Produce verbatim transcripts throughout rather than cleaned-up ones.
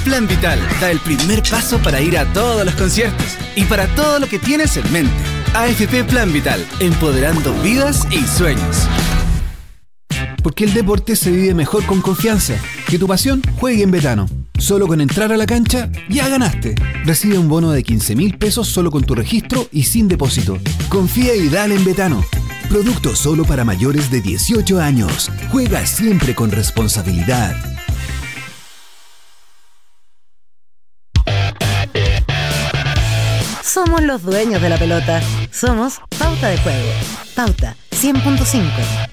Plan Vital da el primer paso para ir a todos los conciertos y para todo lo que tienes en mente. A F P Plan Vital, empoderando vidas y sueños. Porque el deporte se vive mejor con confianza. Que tu pasión juegue en Betano. Solo con entrar a la cancha, ya ganaste. Recibe un bono de quince mil pesos solo con tu registro y sin depósito. Confía y dale en Betano. Producto solo para mayores de dieciocho años. Juega siempre con responsabilidad. Somos los dueños de la pelota. Somos Pauta de Juego. Pauta cien punto cinco.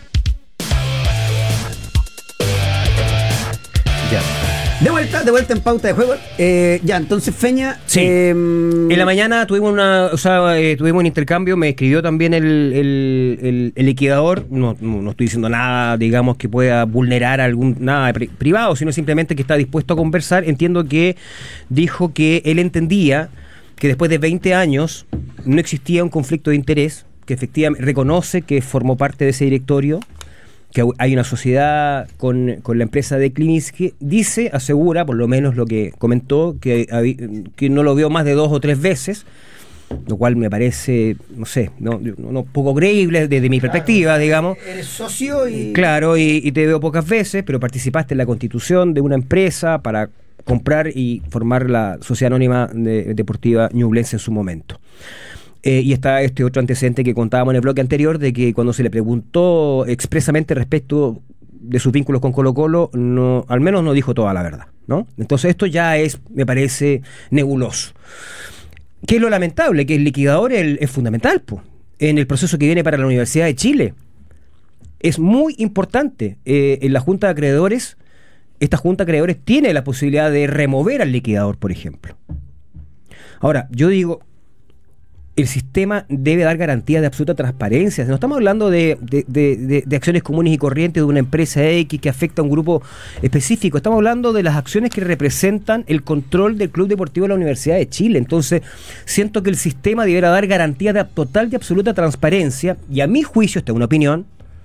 Ya. De vuelta, de vuelta en Pauta de Juego. Eh, ya, entonces Feña. Sí. Eh, en la mañana tuvimos una, o sea, eh, tuvimos un intercambio. Me escribió también el, el, el, el liquidador. No, no, no estoy diciendo nada, digamos, que pueda vulnerar algún nada pri- privado, sino simplemente que está dispuesto a conversar. Entiendo que dijo que él entendía que después de veinte años no existía un conflicto de interés, que efectivamente reconoce que formó parte de ese directorio, que hay una sociedad con, con la empresa de Klinsky, dice, asegura, por lo menos lo que comentó, que, que no lo vio más de dos o tres veces, lo cual me parece, no sé, no, no poco creíble desde mi claro, perspectiva, digamos. Eres socio y... Claro, y, y te veo pocas veces, pero participaste en la constitución de una empresa para comprar y formar la Sociedad Anónima de, Deportiva Ñublense en su momento. Eh, y está este otro antecedente que contábamos en el bloque anterior, de que cuando se le preguntó expresamente respecto de sus vínculos con Colo-Colo, no, al menos no dijo toda la verdad, ¿no? Entonces esto ya es, me parece, nebuloso. ¿Qué es lo lamentable? Que el liquidador es, es fundamental, po, en el proceso que viene para la Universidad de Chile. Es muy importante. Eh, en la Junta de Acreedores, esta Junta de Acreedores tiene la posibilidad de remover al liquidador, por ejemplo. Ahora, yo digo, el sistema debe dar garantías de absoluta transparencia. No estamos hablando de, de, de, de, de acciones comunes y corrientes de una empresa X que afecta a un grupo específico. Estamos hablando de las acciones que representan el control del Club Deportivo de la Universidad de Chile. Entonces, siento que el sistema deberá dar garantías de total y absoluta transparencia. Y a mi juicio, esta es una opinión,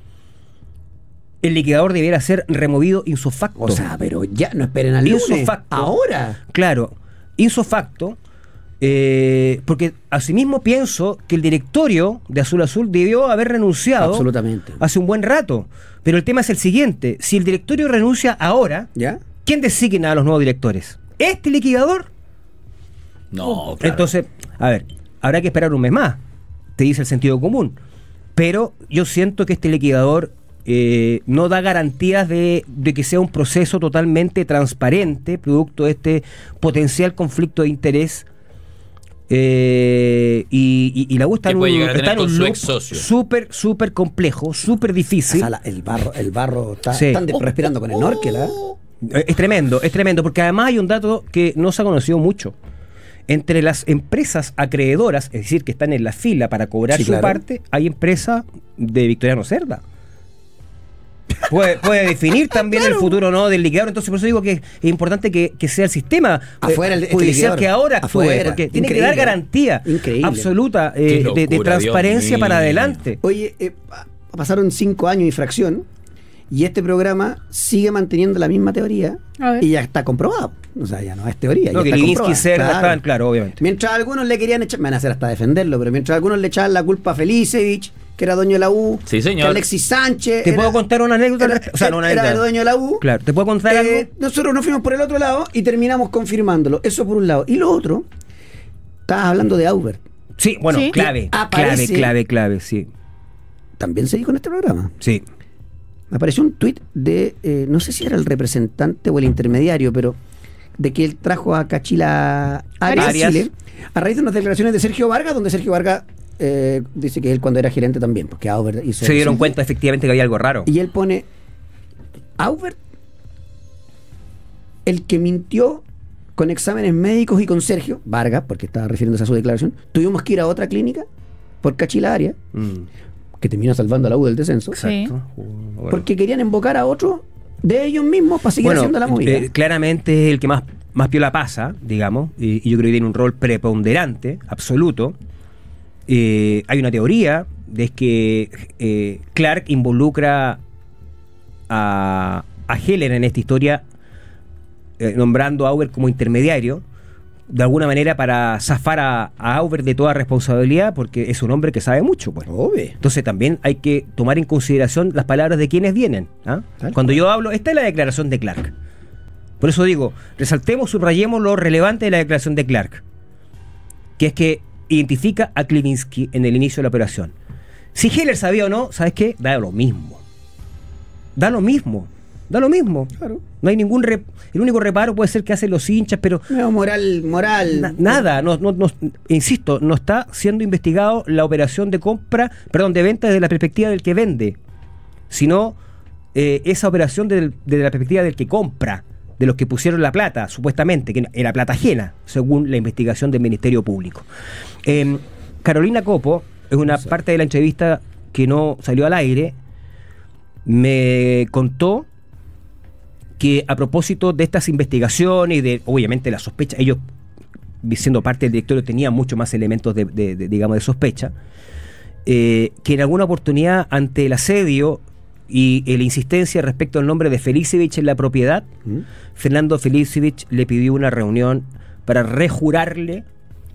el liquidador debiera ser removido ipso facto. O sea, pero ya no esperen al lunes. Ipso facto. Ahora. Claro, ipso facto. Eh, porque asimismo pienso que el directorio de Azul Azul debió haber renunciado absolutamente hace un buen rato, pero el tema es el siguiente: si el directorio renuncia ahora, ¿ya? ¿Quién designa a los nuevos directores? ¿Este liquidador? No, claro. Entonces, a ver, habrá que esperar un mes más, te dice el sentido común, pero yo siento que este liquidador eh, no da garantías de, de que sea un proceso totalmente transparente, producto de este potencial conflicto de interés. Eh, y, y, y la U está en un, está en un loop súper, súper complejo, súper difícil. O sea, la, el barro, el barro está, sí. Están de, respirando con el Norkel, ¿eh? Es tremendo, es tremendo, porque además hay un dato que no se ha conocido mucho. Entre las empresas acreedoras, es decir, que están en la fila para cobrar sí, su claro. parte, hay empresa de Victoriano Cerda. Puede, puede definir también claro. el futuro, ¿no?, del liquidador. Entonces por eso digo que es importante que, que sea el sistema afuera el, judicial este que ahora actúe, afuera. Porque Increíble. Tiene que dar garantía Increíble. absoluta eh, locura, de, de transparencia para adelante. Oye, eh, pasaron cinco años de infracción y este programa sigue manteniendo la misma teoría y ya está comprobado. O sea, ya no es teoría. No, ya que está Klinsky y Cerda claro. estaban, claro, obviamente. Mientras algunos le querían echar, me van a hacer hasta defenderlo, pero mientras algunos le echaban la culpa a Felicevich, que era dueño de la U, sí, señor. que Alexis Sánchez. ¿Te era, puedo contar una anécdota? Era, o sea, no una era anécdota. el dueño de la U. Claro, ¿te puedo contar eh, algo? Nosotros nos fuimos por el otro lado y terminamos confirmándolo. Eso por un lado. Y lo otro, estabas hablando de Aubert. Sí, bueno, ¿sí? clave, aparece, clave, clave, clave, sí. También se dijo en este programa. Sí. Me apareció un tuit de, eh, no sé si era el representante o el intermediario, pero de que él trajo a Cachila Arias, Arias. Chile, a raíz de unas declaraciones de Sergio Vargas, donde Sergio Vargas eh, dice que él cuando era gerente también, porque Aubert hizo... Se dieron sí, cuenta efectivamente que había algo raro. Y él pone, Aubert, el que mintió con exámenes médicos y con Sergio Vargas, porque estaba refiriéndose a su declaración, tuvimos que ir a otra clínica por Cachila Arias, mm. que terminó salvando a la U del descenso. Exacto. Sí. Bueno. Porque querían invocar a otro de ellos mismos para seguir bueno, haciendo la movida. Eh, claramente es el que más, más piola pasa, digamos, y, y yo creo que tiene un rol preponderante, absoluto. Eh, hay una teoría de que eh, Clark involucra a, a Heller en esta historia eh, nombrando a Auber como intermediario, de alguna manera para zafar a, a Auber de toda responsabilidad, porque es un hombre que sabe mucho, pues. Obvio. Entonces también hay que tomar en consideración las palabras de quienes vienen. ¿ah? Cuando yo hablo, esta es la declaración de Clark. Por eso digo, resaltemos, subrayemos lo relevante de la declaración de Clark, que es que identifica a Klivinsky en el inicio de la operación. Si Heller sabía o no, ¿sabes qué? Da lo mismo. Da lo mismo. Da lo mismo. Claro. No hay ningún rep- el único reparo puede ser que hacen los hinchas, pero No, moral, moral. na- nada, no, no, no, insisto, no está siendo investigado la operación de compra, perdón, de venta desde la perspectiva del que vende, sino eh, esa operación del- desde la perspectiva del que compra, de los que pusieron la plata, supuestamente, que era plata ajena, según la investigación del Ministerio Público. Eh, Carolina Copo, es una parte de la entrevista que no salió al aire, me contó que a propósito de estas investigaciones y de, obviamente, la sospecha, ellos, siendo parte del directorio, tenían mucho más elementos de, de- de, digamos, de sospecha, eh, que en alguna oportunidad, ante el asedio y eh, la insistencia respecto al nombre de Felicevich en la propiedad, ¿Mm? Fernando Felicevich le pidió una reunión para rejurarle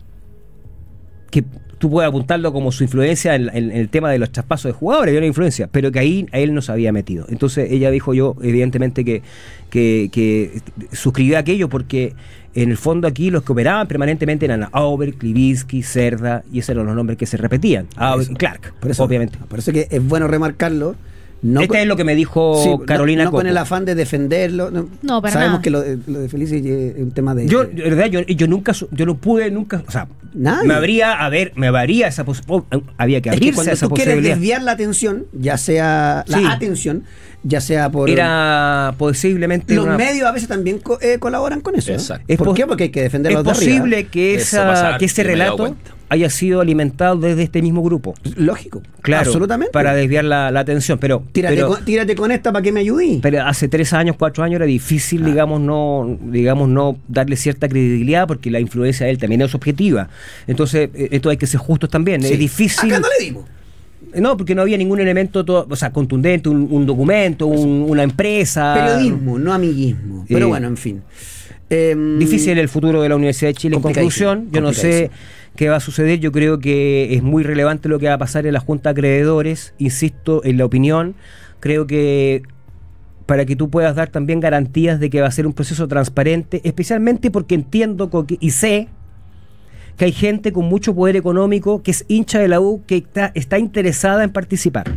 que tú puedes apuntarlo como su influencia en, en- en el tema de los traspasos de jugadores, de una influencia, pero que ahí a él no se había metido. Entonces ella dijo, yo evidentemente que, que, que suscribí aquello porque en el fondo aquí los que operaban permanentemente eran Auber, Klivinsky, Cerda, y esos eran los nombres que se repetían. Auber y Clark, Por eso, obviamente. Por eso que es bueno remarcarlo. No este con- es lo que me dijo Sí, Carolina no, no Copo. con el afán de defenderlo. No, No, para Sabemos nada. que lo, de- lo de Felices es un tema de. Yo, de- de verdad, yo, yo nunca, su- yo no pude nunca, o sea, Nadie. me habría, a ver, me habría esa pos- oh, había que es que abrirse a cuando esa tú quieres posibilidad. desviar la atención, ya sea la Sí. atención, ya sea por. Era posiblemente los una- medios a veces también co- eh, colaboran con eso. ¿eh? Exacto. Es ¿Por pos- qué? Porque hay que defender es los de arriba. posible que, Eso esa, pasa que ese harto, y me he dado relato cuenta. haya sido alimentado desde este mismo grupo. Lógico. Claro, Absolutamente. para desviar la, la atención. Pero, Tírate, pero, con, tírate con esta para que me ayude. pero hace tres años, cuatro años era difícil, digamos, no, digamos, no darle cierta credibilidad porque la influencia de él también es objetiva. Entonces, eh, esto hay que ser justos también. Sí. Es difícil. Acá no le dimos. No, porque no había ningún elemento, todo, o sea, contundente, un, un documento, un- una empresa. Periodismo, no amiguismo. Pero Eh, bueno, en fin. Em, Difícil el futuro de la Universidad de Chile. En complicadísimo, conclusión, yo no sé complicadísimo. qué va a suceder. Yo creo que es muy relevante lo que va a pasar en la Junta de Acreedores. Insisto en la opinión. Creo que para que tú puedas dar también garantías de que va a ser un proceso transparente, especialmente porque entiendo co- que- y sé que hay gente con mucho poder económico que es hincha de la U, que está, está interesada en participar,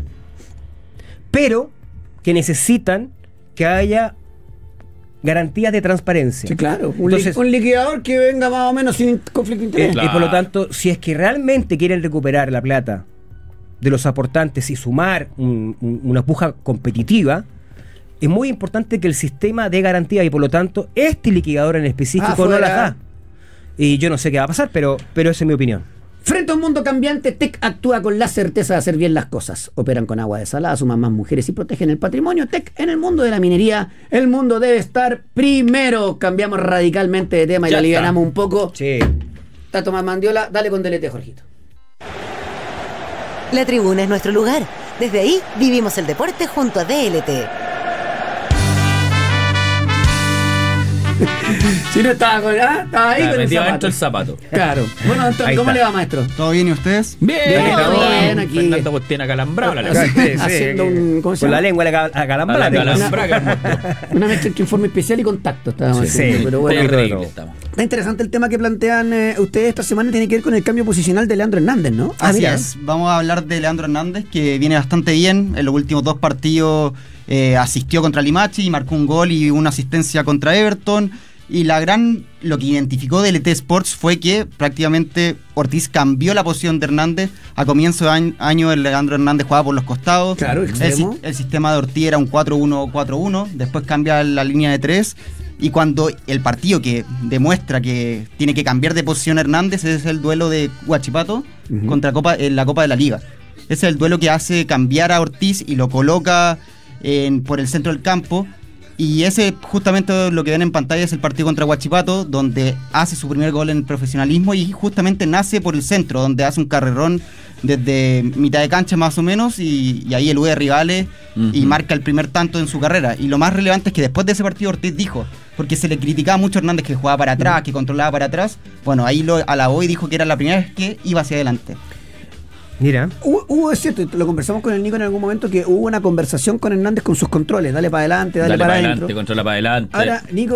pero que necesitan que haya garantías de transparencia. Sí, claro. Un, li- Entonces, un liquidador que venga más o menos sin conflicto de interés. Eh, Claro. Y por lo tanto, si es que realmente quieren recuperar la plata de los aportantes y sumar un- un- una puja competitiva, es muy importante que el sistema dé garantía y por lo tanto este liquidador en específico no Afuera. las da. Y yo no sé qué va a pasar, pero, pero esa es mi opinión. Frente a un mundo cambiante, T E C actúa con la certeza de hacer bien las cosas. Operan con agua desalada, suman más mujeres y protegen el patrimonio. T E C en el mundo de la minería, el mundo debe estar primero. Cambiamos radicalmente de tema y Ya la está. alivianamos un poco. Sí. Está Tomás Mandiola, dale con delete, Jorgito. La tribuna es nuestro lugar. Desde ahí vivimos el deporte junto a D L T. Si no estaba con. ¿Ah? Estaba ahí Ya, con el metí zapato. adentro el zapato. Claro. Bueno, Antonio, Ahí ¿cómo está. le va, maestro? ¿Todo bien y ustedes? Bien, Bien, todo bien, aquí. Fernando pues tiene acalambrado la Sí, lengua. haciendo un- ¿cómo se Con llama? la lengua la A acalambrada. la calambrada que mostró. Una mezcla entre informe especial y contacto estábamos Sí, haciendo, sí. pero bueno. Terrible estamos. Está interesante el tema que plantean eh, ustedes esta semana, tiene que ver con el cambio posicional de Leandro Hernández, ¿no? Ah, Así mira. es, vamos a hablar de Leandro Hernández, que viene bastante bien. En los últimos dos partidos eh, asistió contra Limachi, marcó un gol y una asistencia contra Everton. Y la gran, lo que identificó D L T Sports fue que prácticamente Ortiz cambió la posición de Hernández. A comienzo de año, año el Leandro Hernández jugaba por los costados. Claro, el, extremo. si- el sistema de Ortiz era un cuatro uno cuatro uno, después cambia la línea de tres. Y cuando el partido que demuestra que tiene que cambiar de posición Hernández es el duelo de Huachipato Ujú. contra Copa, en la Copa de la Liga. Ese es el duelo que hace cambiar a Ortiz y lo coloca en- por el centro del campo. Y ese justamente lo que ven en pantalla es el partido contra Huachipato, donde hace su primer gol en el profesionalismo y justamente nace por el centro, donde hace un carrerón desde mitad de cancha más o menos y, y ahí elude rivales y Ujú. marca el primer tanto en su carrera. Y lo más relevante es que después de ese partido Ortiz dijo, porque se le criticaba mucho a Hernández que jugaba para atrás, que controlaba para atrás. Bueno, ahí lo alabó y dijo que era la primera vez que iba hacia adelante. Mira. Hubo, hubo, es cierto, lo conversamos con el Nico en algún momento, que hubo una conversación con Hernández con sus controles. Dale para adelante, dale, Dale para para adentro. adelante, controla para adelante. Ahora, Nico,